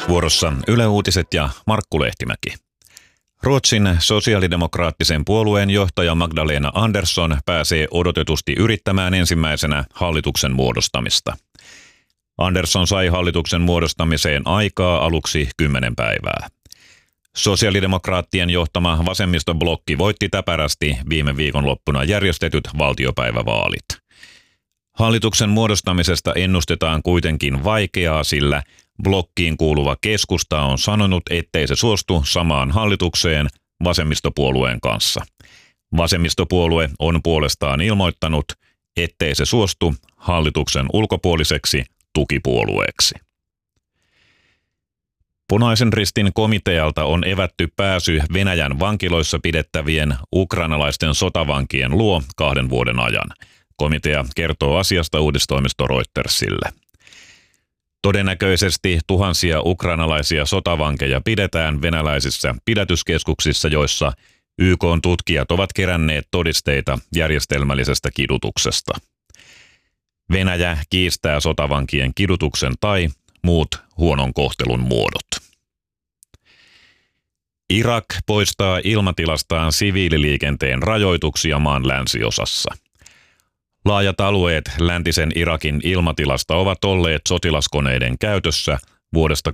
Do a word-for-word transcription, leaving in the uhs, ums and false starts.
Vuorossa Yle Uutiset ja Markku Lehtimäki. Ruotsin sosiaalidemokraattisen puolueen johtaja Magdalena Andersson pääsee odotetusti yrittämään ensimmäisenä hallituksen muodostamista. Andersson sai hallituksen muodostamiseen aikaa aluksi kymmenen päivää. Sosiaalidemokraattien johtama vasemmistoblokki voitti täpärästi viime viikonloppuna järjestetyt valtiopäivävaalit. Hallituksen muodostamisesta ennustetaan kuitenkin vaikeaa, sillä blokkiin kuuluva keskusta on sanonut, ettei se suostu samaan hallitukseen vasemmistopuolueen kanssa. Vasemmistopuolue on puolestaan ilmoittanut, ettei se suostu hallituksen ulkopuoliseksi tukipuolueeksi. Punaisen Ristin komitealta on evätty pääsy Venäjän vankiloissa pidettävien ukrainalaisten sotavankien luo kahden vuoden ajan. Komitea kertoo asiasta uutistoimisto Reutersille. Todennäköisesti tuhansia ukrainalaisia sotavankeja pidetään venäläisissä pidätyskeskuksissa, joissa Y K:n tutkijat ovat keränneet todisteita järjestelmällisestä kidutuksesta. Venäjä kiistää sotavankien kidutuksen tai muut huonon kohtelun muodot. Irak poistaa ilmatilastaan siviililiikenteen rajoituksia maan länsiosassa. Laajat alueet läntisen Irakin ilmatilasta ovat olleet sotilaskoneiden käytössä vuodesta